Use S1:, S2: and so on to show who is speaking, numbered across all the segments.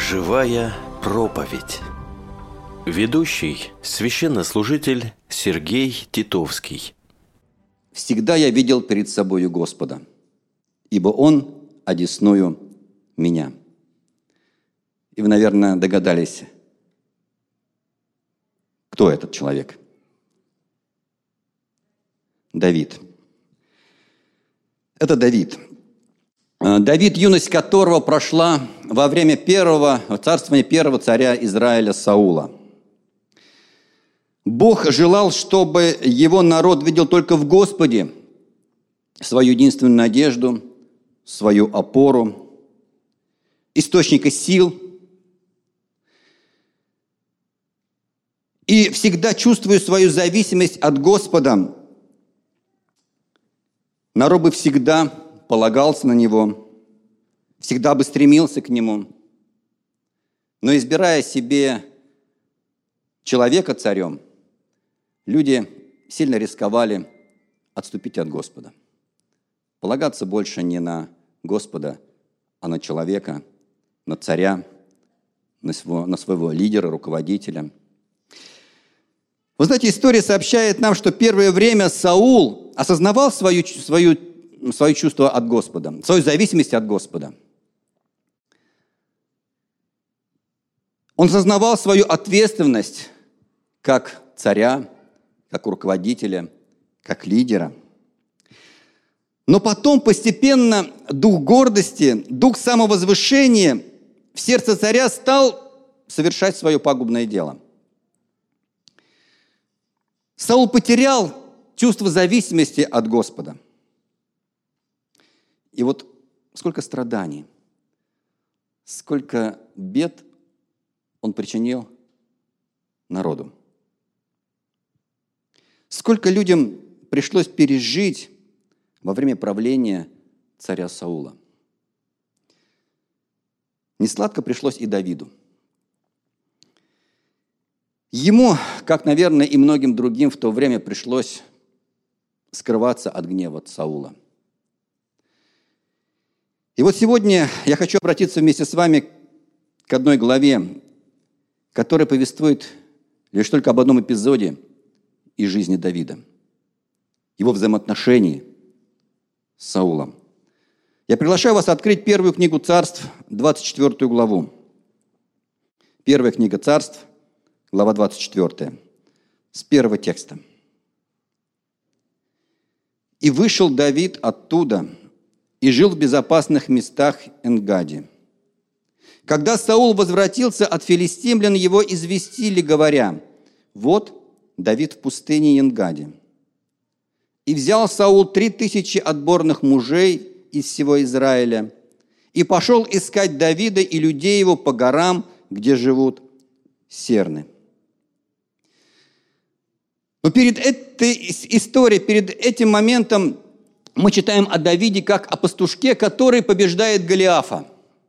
S1: Живая проповедь. Ведущий священнослужитель Сергей Титовский.
S2: «Всегда я видел перед собою Господа, ибо Он одесную меня». И вы, наверное, догадались, кто этот человек? Давид. Это Давид. Давид, юность которого прошла во время царствования первого царя Израиля Саула. Бог желал, чтобы его народ видел только в Господе свою единственную надежду, свою опору, источника сил. И всегда чувствуя свою зависимость от Господа, народ бы всегда полагался на Него, всегда бы стремился к Нему. Но избирая себе человека царем, люди сильно рисковали отступить от Господа. Полагаться больше не на Господа, а на человека, на царя, на своего лидера, руководителя. Вы знаете, история сообщает нам, что первое время Саул осознавал свое чувство от Господа, свою зависимость от Господа. Он осознавал свою ответственность как царя, как руководителя, как лидера. Но потом постепенно дух гордости, дух самовозвышения в сердце царя стал совершать свое пагубное дело. Саул потерял чувство зависимости от Господа. И вот сколько страданий, сколько бед он причинил народу. Сколько людям пришлось пережить во время правления царя Саула. Несладко пришлось и Давиду. Ему, как, наверное, и многим другим в то время пришлось скрываться от гнева Саула. И вот сегодня я хочу обратиться вместе с вами к одной главе, которая повествует лишь только об одном эпизоде из жизни Давида, его взаимоотношений с Саулом. Я приглашаю вас открыть первую книгу Царств, 24 главу. Первая книга Царств, глава 24, с первого текста. «И вышел Давид оттуда, и жил в безопасных местах Энгаде. Когда Саул возвратился от филистимлян, его известили, говоря: вот Давид в пустыне Энгаде. И взял Саул 3000 отборных мужей из всего Израиля, и пошел искать Давида и людей его по горам, где живут серны». Но перед этой историей, перед этим моментом мы читаем о Давиде как о пастушке, который побеждает Голиафа.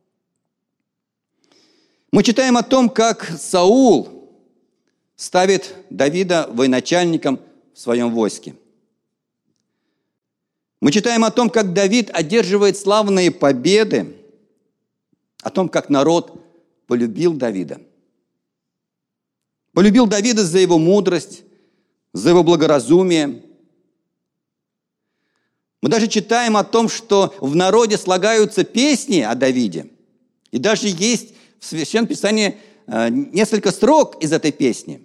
S2: Мы читаем о том, как Саул ставит Давида военачальником в своем войске. Мы читаем о том, как Давид одерживает славные победы, о том, как народ полюбил Давида. Полюбил Давида за его мудрость, за его благоразумие. Мы даже читаем о том, что в народе слагаются песни о Давиде. И даже есть в Священном Писании несколько строк из этой песни.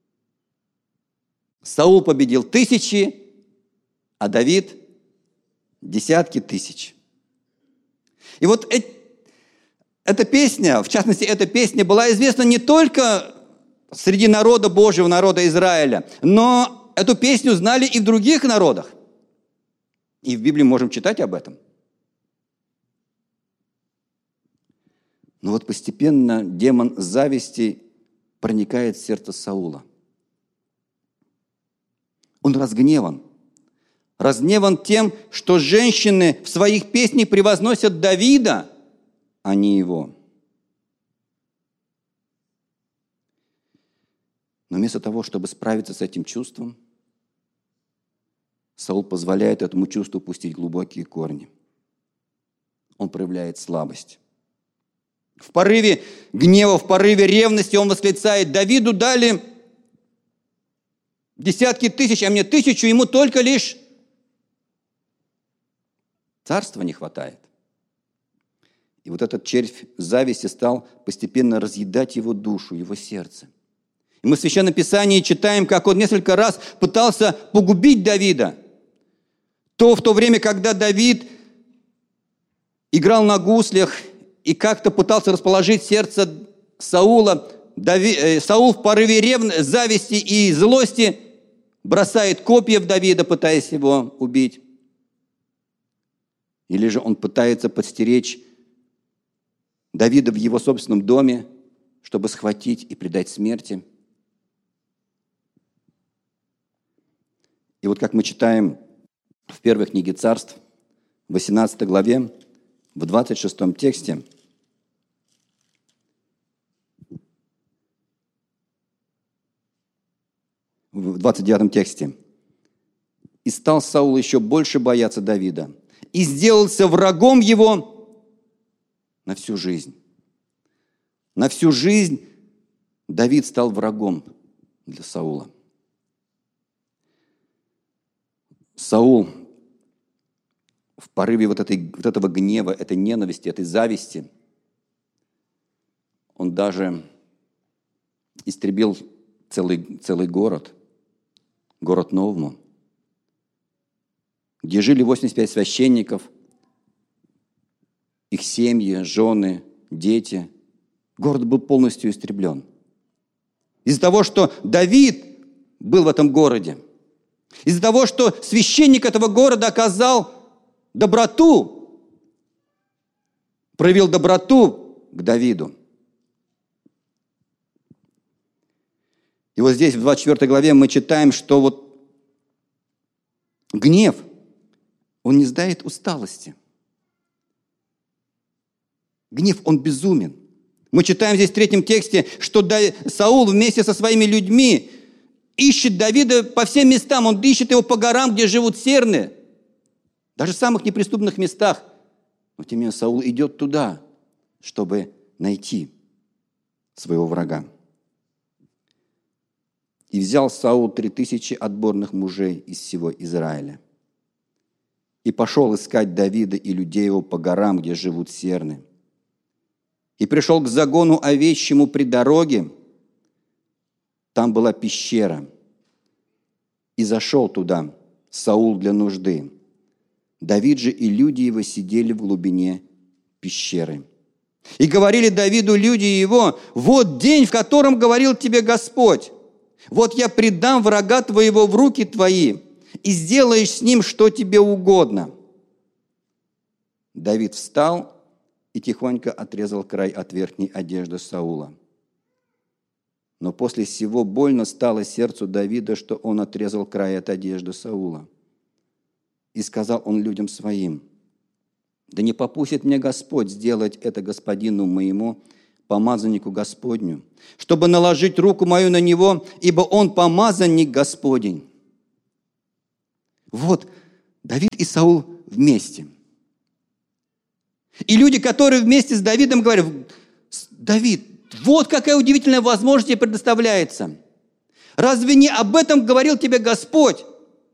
S2: Саул победил 1000, а Давид десятки тысяч. И вот эта песня, в частности, эта песня была известна не только среди народа Божьего, народа Израиля, но эту песню знали и в других народах. И в Библии можем читать об этом. Но вот постепенно демон зависти проникает в сердце Саула. Он разгневан. Разгневан тем, что женщины в своих песнях превозносят Давида, а не его. Но вместо того, чтобы справиться с этим чувством, Саул позволяет этому чувству пустить глубокие корни. Он проявляет слабость. В порыве гнева, в порыве ревности он восклицает: Давиду дали десятки тысяч, а мне 1000, ему только лишь царства не хватает. И вот этот червь зависти стал постепенно разъедать его душу, его сердце. И мы в Священном Писании читаем, как он несколько раз пытался погубить Давида. То в то время, когда Давид играл на гуслях и как-то пытался расположить сердце Саула, Саул в порыве зависти и злости бросает копья в Давида, пытаясь его убить. Или же он пытается подстеречь Давида в его собственном доме, чтобы схватить и предать смерти. И вот как мы читаем в первой книге Царств, в 18 главе, в 26 тексте, в 29 тексте, «И стал Саул еще больше бояться Давида, и сделался врагом его на всю жизнь». На всю жизнь Давид стал врагом для Саула. Саул в порыве вот этого гнева, этой ненависти, этой зависти, он даже истребил целый город Новму, где жили 85 священников, их семьи, жены, дети. Город был полностью истреблен. Из-за того, что Давид был в этом городе, из-за того, что священник этого города оказал доброту, проявил доброту к Давиду. И вот здесь, в 24 главе, мы читаем, что вот гнев, он не знает усталости. Гнев, он безумен. Мы читаем здесь в 3 тексте, что Саул вместе со своими людьми ищет Давида по всем местам. Он ищет его по горам, где живут серны, даже в самых неприступных местах. Но тем не менее Саул идет туда, чтобы найти своего врага. «И взял Саул 3000 отборных мужей из всего Израиля. И пошел искать Давида и людей его по горам, где живут серны. И пришел к загону овечьему при дороге, там была пещера, и зашел туда Саул для нужды. Давид же и люди его сидели в глубине пещеры. И говорили Давиду люди его: вот день, в котором говорил тебе Господь. Вот я предам врага твоего в руки твои, и сделаешь с ним, что тебе угодно. Давид встал и тихонько отрезал край от верхней одежды Саула. Но после сего больно стало сердцу Давида, что он отрезал край от одежды Саула. И сказал он людям своим: да не попустит мне Господь сделать это господину моему, помазаннику Господню, чтобы наложить руку мою на него, ибо он помазанник Господень. Вот Давид и Саул вместе. И люди, которые вместе с Давидом, говорят: Давид, вот какая удивительная возможность тебе предоставляется. Разве не об этом говорил тебе Господь?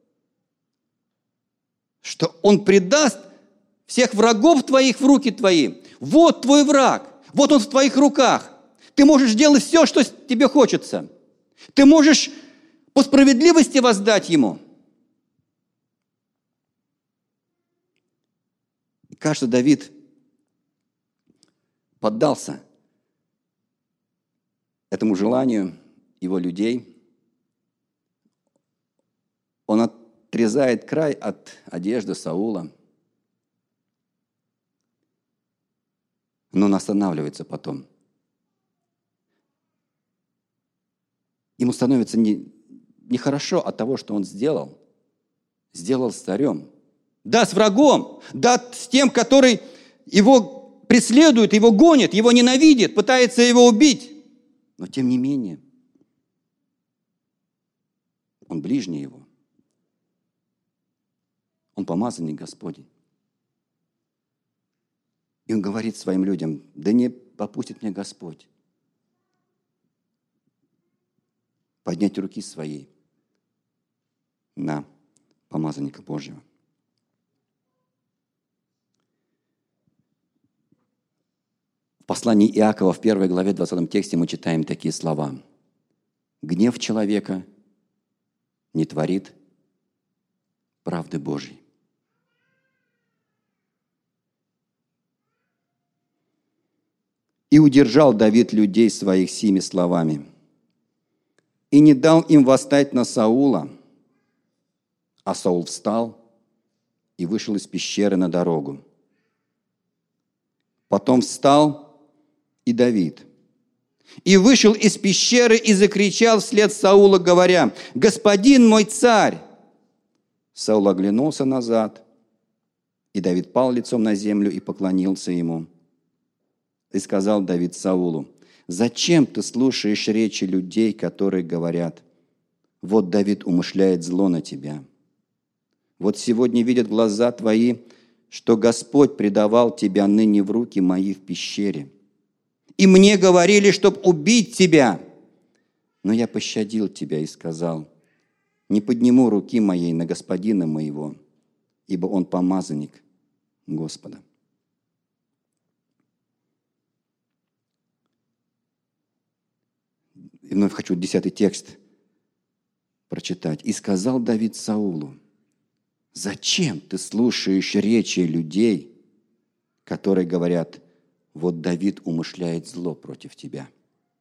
S2: Что Он предаст всех врагов твоих в руки твои. Вот твой враг, вот он в твоих руках. Ты можешь делать все, что тебе хочется. Ты можешь по справедливости воздать ему. И кажется, Давид поддался этому желанию его людей. Он отрезает край от одежды Саула. Но он останавливается потом. Ему становится нехорошо от того, что он сделал. Сделал с царем. Да, с врагом. Да, с тем, который его преследует, его гонит, его ненавидит, пытается его убить. Но тем не менее, он ближний его. Он помазанник Господень. И он говорит своим людям: да не попустит мне Господь поднять руки свои на помазанника Божьего. В послании Иакова в 1 главе 20 тексте мы читаем такие слова: «Гнев человека не творит правды Божьей». «И удержал Давид людей своих сими словами, и не дал им восстать на Саула, а Саул встал и вышел из пещеры на дорогу. Потом встал и Давид, и вышел из пещеры и закричал вслед Саула, говоря: „Господин мой царь!“ Саул оглянулся назад, и Давид пал лицом на землю и поклонился ему. И сказал Давид Саулу: „Зачем ты слушаешь речи людей, которые говорят: вот Давид умышляет зло на тебя? Вот сегодня видят глаза твои, что Господь предавал тебя ныне в руки мои в пещере. И мне говорили, чтоб убить тебя. Но я пощадил тебя и сказал: не подниму руки моей на господина моего, ибо он помазанник Господа». И вновь хочу 10 текст прочитать. «И сказал Давид Саулу: зачем ты слушаешь речи людей, которые говорят: вот Давид умышляет зло против тебя?»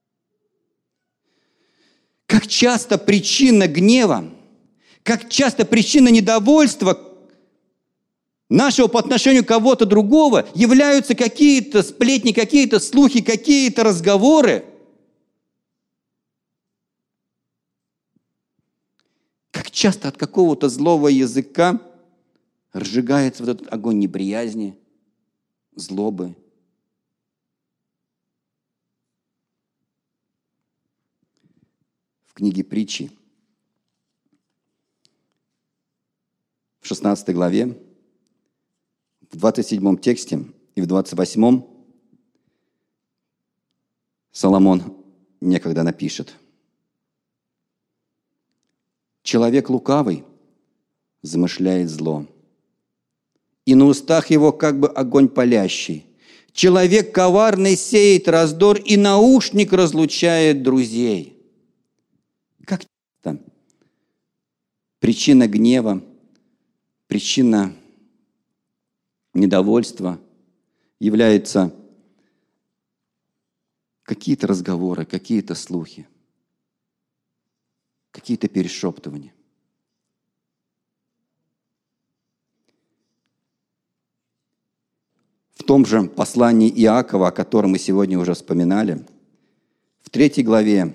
S2: Как часто причина гнева, как часто причина недовольства нашего по отношению к кого-то другого являются какие-то сплетни, какие-то слухи, какие-то разговоры. Как часто от какого-то злого языка разжигается вот этот огонь неприязни, злобы. В книге Притчи, в 16 главе, в 27 тексте и в 28 Соломон некогда напишет: «Человек лукавый замышляет зло, и на устах его как бы огонь палящий. Человек коварный сеет раздор, и наушник разлучает друзей». Как часто причина гнева, причина недовольства являются какие-то разговоры, какие-то слухи, какие-то перешептывания. В том же послании Иакова, о котором мы сегодня уже вспоминали, в 3 главе,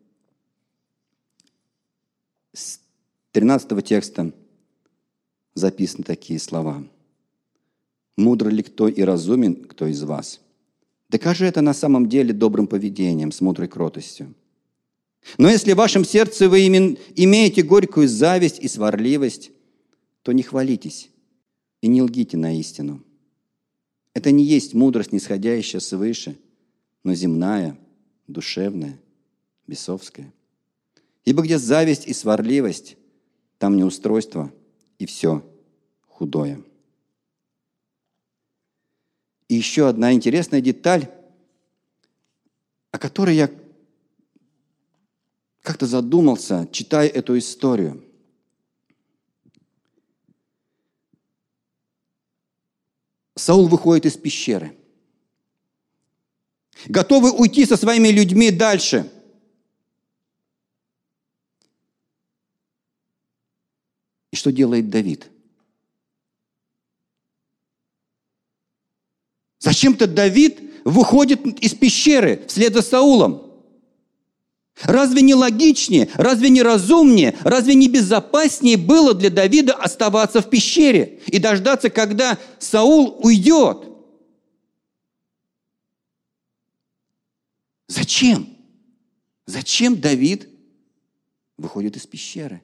S2: с 13 текста записаны такие слова: «Мудр ли кто и разумен кто из вас? Докажи это на самом деле добрым поведением, с мудрой кротостью. Но если в вашем сердце вы имеете горькую зависть и сварливость, то не хвалитесь и не лгите на истину. Это не есть мудрость, нисходящая свыше, но земная, душевная, бесовская. Ибо где зависть и сварливость, там неустройство и все худое». И еще одна интересная деталь, о которой я как-то задумался, читая эту историю. Саул выходит из пещеры, готовый уйти со своими людьми дальше. И что делает Давид? Зачем-то Давид выходит из пещеры вслед за Саулом. Разве не логичнее, разве не разумнее, разве не безопаснее было для Давида оставаться в пещере и дождаться, когда Саул уйдет? Зачем? Зачем Давид выходит из пещеры?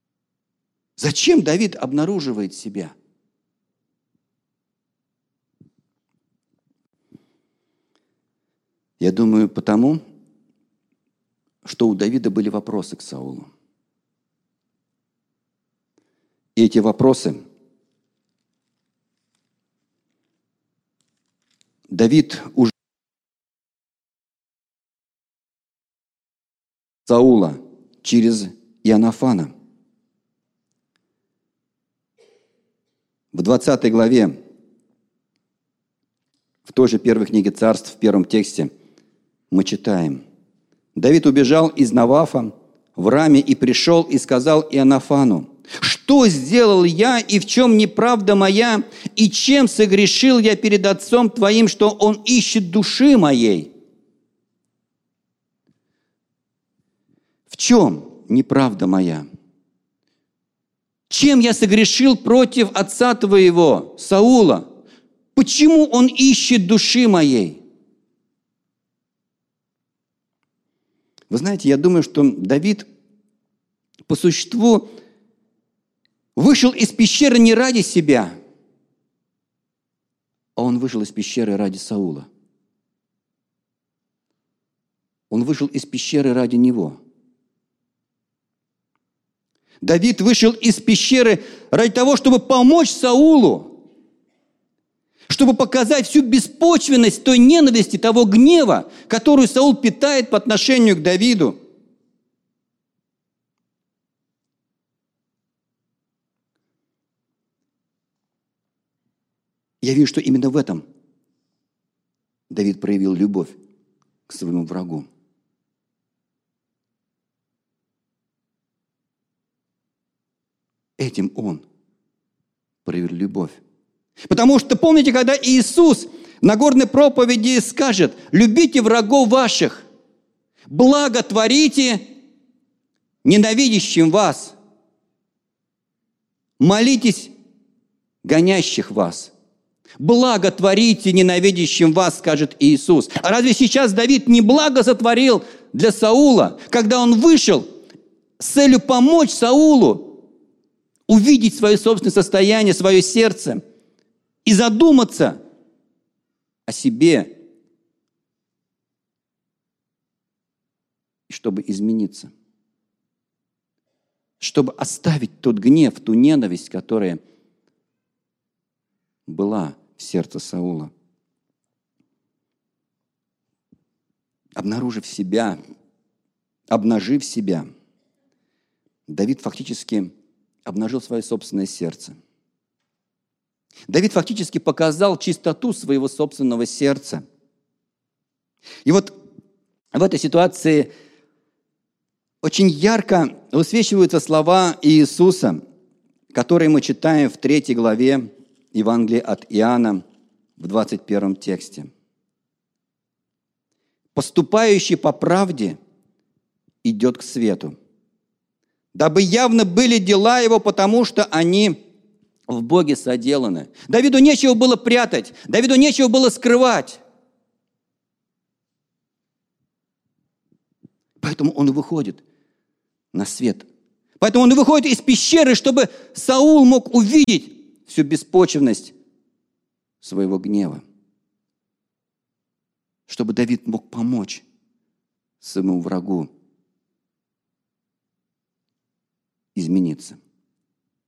S2: Зачем Давид обнаруживает себя? Я думаю, потому, что у Давида были вопросы к Саулу. И эти вопросы Давид уже Саула через Иоаннафана. В 20 главе, в той же первой книге Царств, в первом тексте, мы читаем: «Давид убежал из Навафа в Раме и пришел и сказал Иоаннафану: что сделал я и в чем неправда моя, и чем согрешил я перед отцом твоим, что он ищет души моей?» В чем неправда моя? Чем я согрешил против отца твоего, Саула? Почему он ищет души моей? Вы знаете, я думаю, что Давид по существу вышел из пещеры не ради себя, а он вышел из пещеры ради Саула. Он вышел из пещеры ради него. Давид вышел из пещеры ради того, чтобы помочь Саулу, чтобы показать всю беспочвенность той ненависти, того гнева, которую Саул питает по отношению к Давиду. Я вижу, что именно в этом Давид проявил любовь к своему врагу. Этим он проявил любовь. Потому что, помните, когда Иисус в Нагорной проповеди скажет: «Любите врагов ваших, благо творите ненавидящим вас, молитесь гонящих вас». «Благо творите ненавидящим вас», скажет Иисус. А разве сейчас Давид не благо сотворил для Саула, когда он вышел с целью помочь Саулу увидеть свое собственное состояние, свое сердце и задуматься о себе, чтобы измениться, чтобы оставить тот гнев, ту ненависть, которая была в сердце Саула. Обнаружив себя, обнажив себя, Давид фактически обнажил свое собственное сердце. Давид фактически показал чистоту своего собственного сердца. И вот в этой ситуации очень ярко высвечиваются слова Иисуса, которые мы читаем в 3 главе Евангелия от Иоанна в 21 тексте. «Поступающий по правде идет к свету, дабы явно были дела его, потому что они в Боге соделаны». Давиду нечего было прятать, Давиду нечего было скрывать. Поэтому он и выходит на свет. Поэтому он и выходит из пещеры, чтобы Саул мог увидеть всю беспочвенность своего гнева. Чтобы Давид мог помочь своему врагу измениться.